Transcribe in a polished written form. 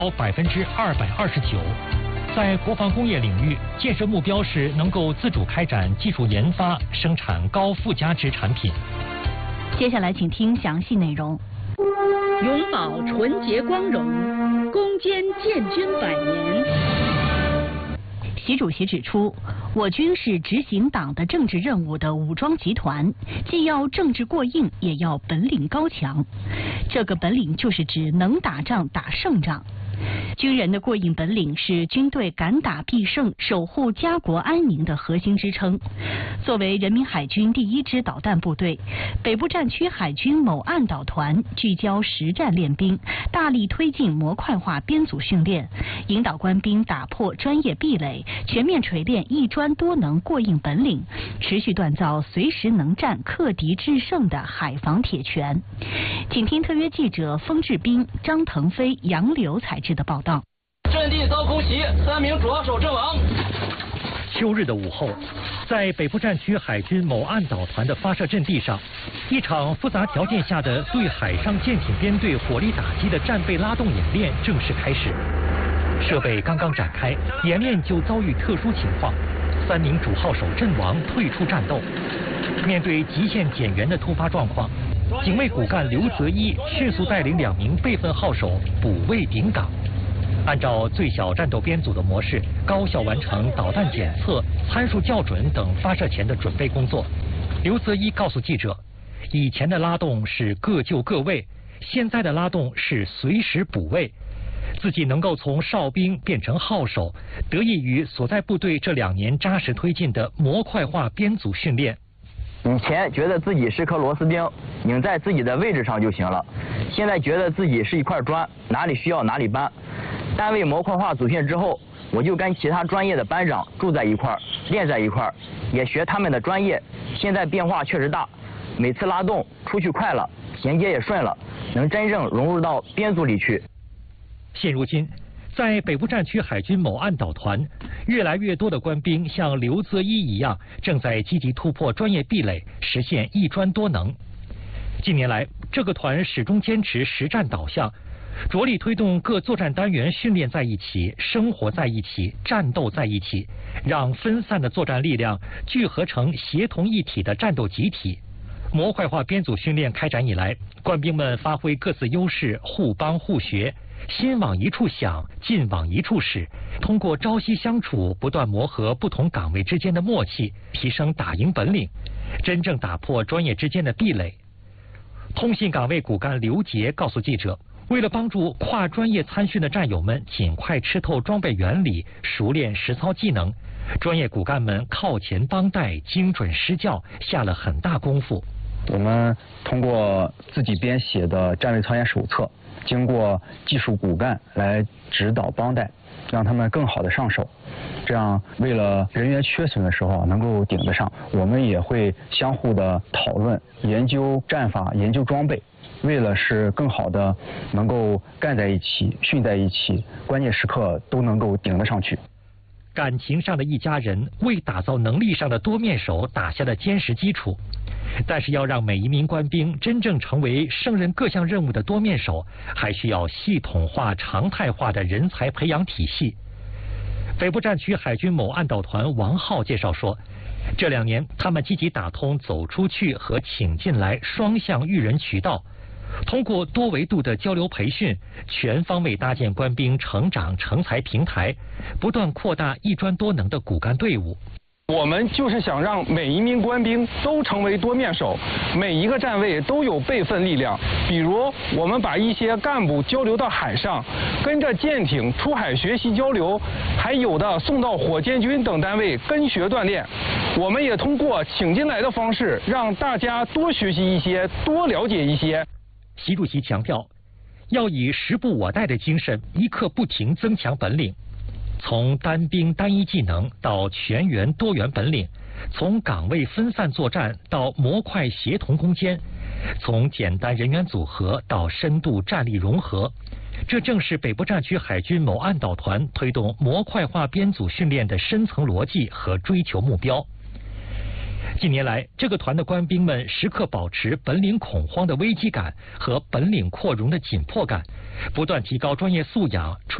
229%。在国防工业领域，建设目标是能够自主开展技术研发，生产高附加值产品。 接下来请听详细内容。 永葆纯洁光荣，攻坚建军100年。 习主席指出，我军是执行党的政治任务的武装集团，既要政治过硬，也要本领高强。这个本领就是指能打仗、打胜仗。军人的过硬本领是军队敢打必胜、守护家国安宁的核心支撑。作为人民海军第1支导弹部队，北部战区海军某岸导团聚焦实战练兵，大力推进模块化编组训练，引导官兵打破专业壁垒，全面锤炼一专多能过硬本领，持续锻造随时能战、克敌制胜的海防铁拳。请听特约记者封志斌、张腾飞、杨柳采制的报道。 阵地遭空袭，3名主要手阵亡。 秋日的午后，在北部战区海军某岸导团的发射阵地上，一场复杂条件下的对海上舰艇编队火力打击的战备拉动演练正式开始。设备刚刚展开，演练就遭遇特殊情况，3名主号手阵亡，退出战斗。面对极限减员的突发状况，警卫骨干刘泽一迅速带领2名备份号手补位顶岗。按照最小战斗编组的模式，高效完成导弹检测、参数校准等发射前的准备工作。刘泽一告诉记者，以前的拉动是各就各位，现在的拉动是随时补位。自己能够从哨兵变成号手，得益于所在部队这2年扎实推进的模块化编组训练。 以前觉得自己是颗螺丝钉，拧在自己的位置上就行了，现在觉得自己是一块砖，哪里需要哪里搬。单位模块化组训之后，我就跟其他专业的班长住在一块儿，练在一块儿，也学他们的专业。现在变化确实大，每次拉动出去快了，衔接也顺了，能真正融入到编组里去。 现如今，在北部战区海军某岸导团，越来越多的官兵像刘泽一一样，正在积极突破专业壁垒，实现一专多能。近年来，这个团始终坚持实战导向，着力推动各作战单元训练在一起、生活在一起、战斗在一起，让分散的作战力量聚合成协同一体的战斗集体。模块化编组训练开展以来，官兵们发挥各自优势，互帮互学，心往一处想，劲往一处使，通过朝夕相处，不断磨合不同岗位之间的默契，提升打赢本领，真正打破专业之间的壁垒。通信岗位骨干刘杰告诉记者，为了帮助跨专业参训的战友们尽快吃透装备原理，熟练实操技能，专业骨干们靠前帮带，精准施教，下了很大功夫。 我们通过自己编写的战略操演手册，经过技术骨干来指导帮带，让他们更好的上手。这样为了人员缺损的时候能够顶得上，我们也会相互的讨论、研究战法、研究装备，为了是更好的能够干在一起、训在一起，关键时刻都能够顶得上去。 感情上的一家人，为打造能力上的多面手打下了坚实基础。但是要让每一名官兵真正成为胜任各项任务的多面手，还需要系统化、常态化的人才培养体系。北部战区海军某岸导团王浩介绍说，这2年他们积极打通走出去和请进来双向育人渠道，通过多维度的交流培训，全方位搭建官兵成长成才平台，不断扩大一专多能的骨干队伍。 我们就是想让每一名官兵都成为多面手，每一个站位都有备份力量。比如，我们把一些干部交流到海上，跟着舰艇出海学习交流，还有的送到火箭军等单位跟学锻炼。我们也通过请进来的方式，让大家多学习一些，多了解一些。 习主席强调，要以时不我待的精神，一刻不停增强本领。从单兵单一技能到全员多元本领，从岗位分散作战到模块协同攻坚，从简单人员组合到深度战力融合，这正是北部战区海军某岸导团推动模块化编组训练的深层逻辑和追求目标。 近年来，这个团的官兵们时刻保持本领恐慌的危机感和本领扩容的紧迫感，不断提高专业素养。